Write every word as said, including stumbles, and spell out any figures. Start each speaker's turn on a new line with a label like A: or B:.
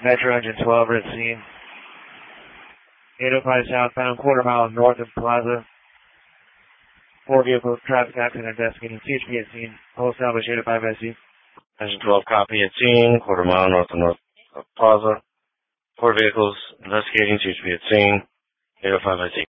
A: Metro Engine twelve, we're at scene. eight oh five southbound, quarter mile north of Plaza. Four vehicles, traffic accident investigating. C H P at scene. Whole salvage eight oh five S C.
B: Engine twelve, copy at scene, quarter mile north of North of Plaza. Four vehicles investigating. C H P at scene. eight oh five S C.